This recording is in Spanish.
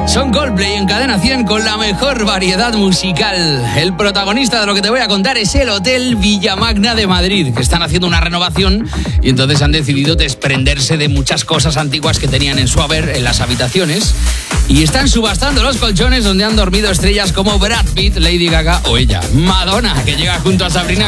Son Coldplay en Cadena 100 con la mejor variedad musical. El protagonista de lo que te voy a contar es el Hotel Villamagna de Madrid, que están haciendo una renovación y entonces han decidido desprenderse de muchas cosas antiguas que tenían en su haber en las habitaciones y están subastando los colchones donde han dormido estrellas como Brad Pitt, Lady Gaga o ella, Madonna, que llega junto a Sabrina